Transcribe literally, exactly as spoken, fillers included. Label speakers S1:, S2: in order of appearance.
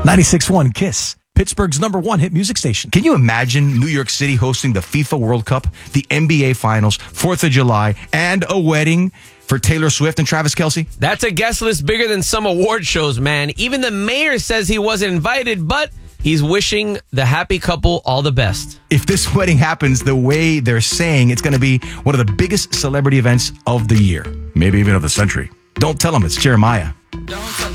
S1: ninety-six point one KISS, Pittsburgh's number one hit music station.
S2: Can you imagine New York City hosting the FIFA World Cup, the N B A Finals, fourth of July, and a wedding for Taylor Swift and Travis Kelce?
S3: That's a guest list bigger than some award shows, man. Even the mayor says he wasn't invited, but he's wishing the happy couple all the best.
S2: If this wedding happens the way they're saying, it's going to be one of the biggest celebrity events of the year. Maybe even of the century. Don't tell them it's Jeremiah.
S4: Don't tell